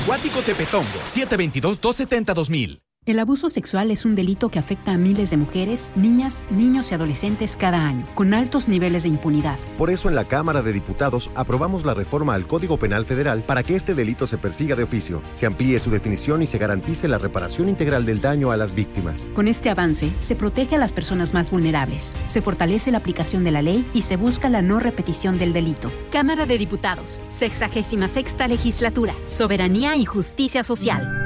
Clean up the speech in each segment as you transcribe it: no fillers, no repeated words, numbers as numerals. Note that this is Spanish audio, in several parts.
Acuático Tepetongo, 722-270-2000. El abuso sexual es un delito que afecta a miles de mujeres, niñas, niños y adolescentes cada año, con altos niveles de impunidad. Por eso en la Cámara de Diputados aprobamos la reforma al Código Penal Federal para que este delito se persiga de oficio, se amplíe su definición y se garantice la reparación integral del daño a las víctimas. Con este avance, se protege a las personas más vulnerables, se fortalece la aplicación de la ley y se busca la no repetición del delito. Cámara de Diputados, 66ª Legislatura, Soberanía y Justicia Social.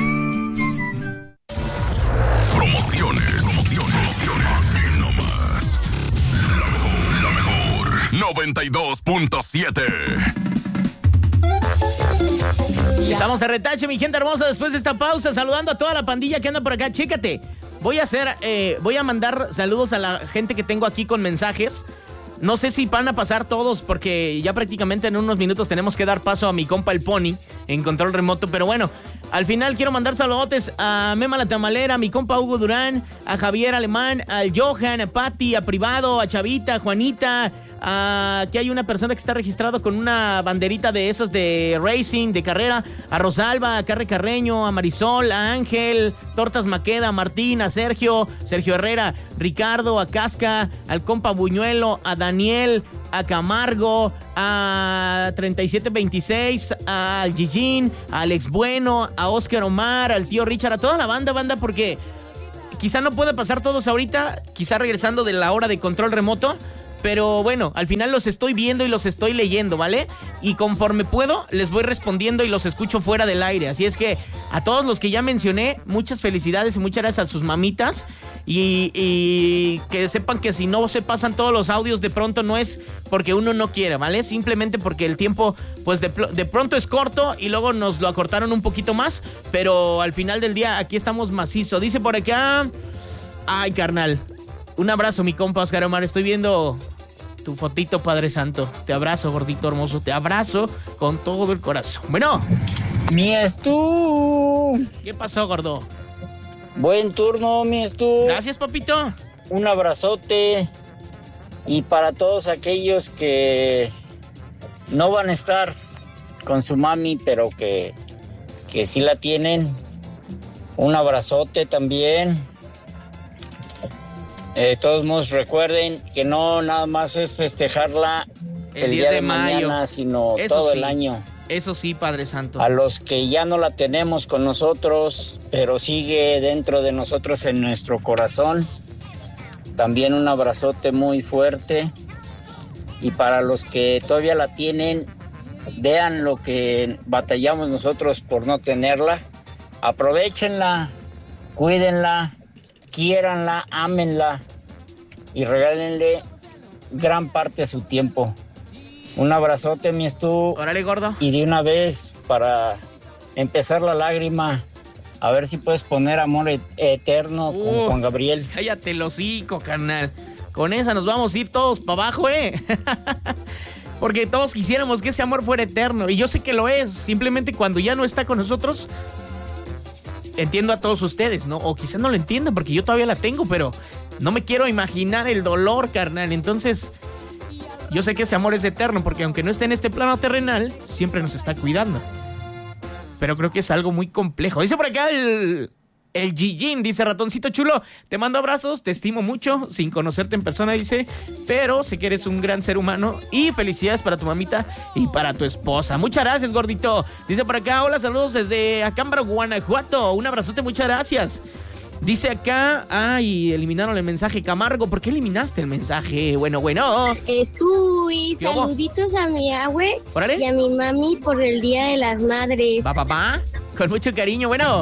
Promociones. Aquí nomás. La mejor. 92.7. Estamos a retache, mi gente hermosa, después de esta pausa, saludando a toda la pandilla que anda por acá. Chécate, voy a mandar saludos a la gente que tengo aquí con mensajes. No sé si van a pasar todos, porque ya prácticamente en unos minutos tenemos que dar paso a mi compa el Pony en control remoto. Pero bueno, al final quiero mandar saludotes a Mema la Tamalera, a mi compa Hugo Durán, a Javier Alemán, al Johan, a Pati, a Privado, a Chavita, a Juanita. Aquí hay una persona que está registrado con una banderita de esas de racing, de carrera. A Rosalba, a Carre Carreño, a Marisol, a Ángel, Tortas Maqueda, a Martín, a Sergio Herrera, Ricardo, a Casca, al compa Buñuelo, a Daniel, a Camargo, a 3726, al Gigín, a Alex Bueno, a Oscar Omar, al tío Richard, a toda la banda, porque quizá no pueda pasar todos ahorita, quizá regresando de la hora de control remoto. Pero bueno, al final los estoy viendo y los estoy leyendo, ¿vale? Y conforme puedo, les voy respondiendo y los escucho fuera del aire. Así es que a todos los que ya mencioné, muchas felicidades y muchas gracias a sus mamitas. Y que sepan que si no se pasan todos los audios de pronto no es porque uno no quiere, ¿vale? Simplemente porque el tiempo, pues de pronto es corto y luego nos lo acortaron un poquito más. Pero al final del día aquí estamos macizo. Dice por acá... Ay, carnal. Un abrazo, mi compa Oscar Omar. Estoy viendo... tu fotito, Padre Santo. Te abrazo, gordito hermoso. Te abrazo con todo el corazón. Bueno. Mi Estú. ¿Qué pasó, gordo? Buen turno, mi Estú. Gracias, papito. Un abrazote. Y para todos aquellos que no van a estar con su mami, pero que sí la tienen, un abrazote también. De todos modos, recuerden que no nada más es festejarla el día de mañana, sino eso todo sí, el año. Eso sí, Padre Santo. A los que ya no la tenemos con nosotros, pero sigue dentro de nosotros en nuestro corazón, también un abrazote muy fuerte. Y para los que todavía la tienen, vean lo que batallamos nosotros por no tenerla. Aprovechenla, cuídenla, quiéranla, ámenla y regálenle gran parte de su tiempo. Un abrazote, mi Estú. Órale, gordo. Y de una vez, para empezar la lágrima, a ver si puedes poner Amor Eterno con Juan Gabriel. Cállate el hocico, carnal. Con esa nos vamos a ir todos para abajo, Porque todos quisiéramos que ese amor fuera eterno. Y yo sé que lo es. Simplemente cuando ya no está con nosotros... Entiendo a todos ustedes, ¿no? O quizás no lo entiendan porque yo todavía la tengo, pero no me quiero imaginar el dolor, carnal. Entonces, yo sé que ese amor es eterno porque aunque no esté en este plano terrenal, siempre nos está cuidando. Pero creo que es algo muy complejo. Dice por acá el Gigín, dice Ratoncito Chulo, te mando abrazos, te estimo mucho, sin conocerte en persona, dice, pero sé que eres un gran ser humano y felicidades para tu mamita y para tu esposa. Muchas gracias, gordito. Dice por acá, hola, saludos desde Acámbaro, Guanajuato, un abrazote, muchas gracias. Dice acá, ay, eliminaron el mensaje, Camargo, ¿por qué eliminaste el mensaje? Bueno. Y saluditos a mi abue y a mi mami por el Día de las Madres. ¿Va, papá? Con mucho cariño, bueno.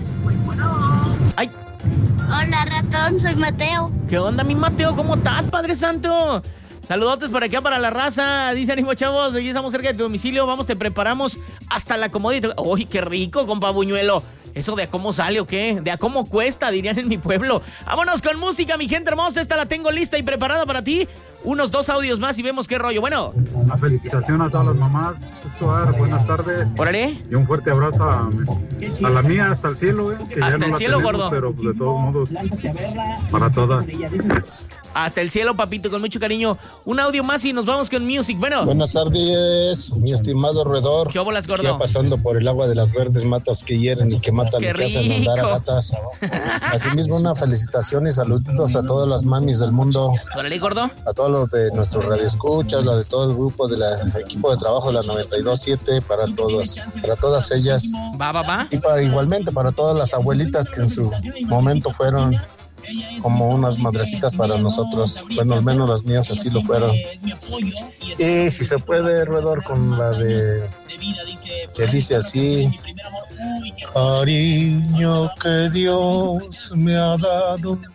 Ay. Hola, ratón, soy Mateo. ¿Qué onda, mi Mateo? ¿Cómo estás, Padre Santo? Saludotes por acá para la raza. Dice ánimo, chavos, aquí estamos cerca de tu domicilio. Vamos, te preparamos hasta la comodita. ¡Uy, qué rico, compa Buñuelo! ¿Eso de a cómo sale o qué? ¿De a cómo cuesta? Dirían en mi pueblo. Vámonos con música, mi gente hermosa. Esta la tengo lista y preparada para ti. Unos 2 audios más y vemos qué rollo. Bueno. Una felicitación a todas las mamás. Buenas tardes. Órale. Y un fuerte abrazo a la mía hasta el cielo, que hasta ya no el cielo, tenemos, gordo. Pero de todos modos, para todas. Hasta el cielo, papito, con mucho cariño. Un audio más y nos vamos con music. Bueno. Buenas tardes, mi estimado roedor. ¿Qué bolas, gordo? Ya pasando por el agua de las verdes matas que hieren y que matan y que hacen andar a gatas. Asimismo, una felicitación y saludos a todas las mamis del mundo. Órale, gordo. A todos los de nuestros radioescuchas, la de todo el grupo del equipo de trabajo de la 92.7, para todas ellas. Va. Y igualmente para todas las abuelitas que en su momento fueron como unas madrecitas para nosotros. Bueno, al menos las mías así lo fueron. Y si se puede, roedor, con la de que dice así: cariño que Dios me ha dado.